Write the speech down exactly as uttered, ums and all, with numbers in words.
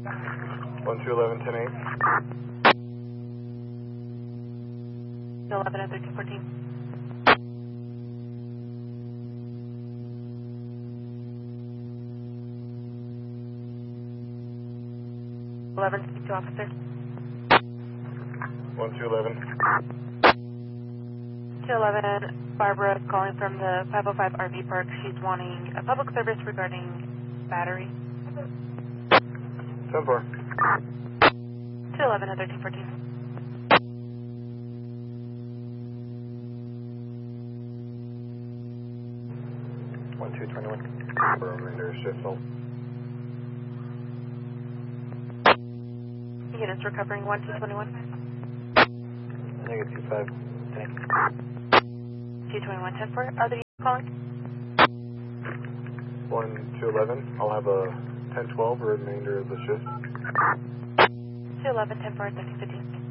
one two eleven, ten eight. eleven at thirteen fourteen. eleven, speak to officer. one two eleven. two eleven, Barbara is calling from the five oh five R V Park. She's wanting a public service regarding battery. ten four. two eleven at thirteen fourteen. one two twenty-one. For remainder shift hold. Units recovering one two twenty-one. Negative two five. Thank you. two twenty-one, ten four. Other units calling? one two eleven. I'll have a ten twelve remainder of the shift. two eleven, ten four, thirteen fifteen.